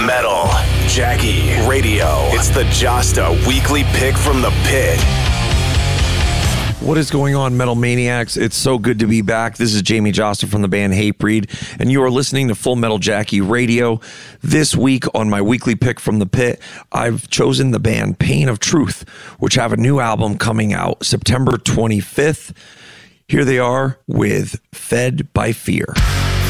Metal Jackie Radio. It's the Josta Weekly Pick from the Pit. What is going on, Metal Maniacs? It's so good to be back. This is Jamie Josta from the band Hatebreed, and you are listening to Full Metal Jackie Radio. This week on my Weekly Pick from the Pit, I've chosen the band Pain of Truth, which have a new album coming out September 25th. Here they are with Fed by Fear.